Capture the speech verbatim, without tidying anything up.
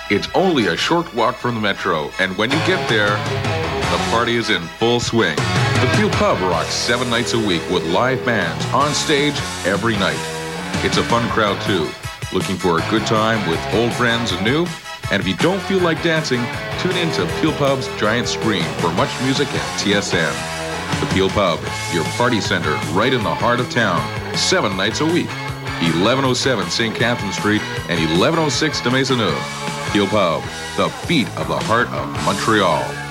It's only a short walk from the Metro, and when you get there, the party is in full swing. The Peel Pub rocks seven nights a week with live bands on stage every night. It's a fun crowd too, looking for a good time with old friends and new. And if you don't feel like dancing, tune in to Peel Pub's Giant Screen for much music and T S N. The Peel Pub, your party center right in the heart of town, seven nights a week. eleven oh seven Saint Catherine Street and eleven oh six de Maisonneuve. Peel Pub, the beat of the heart of Montreal.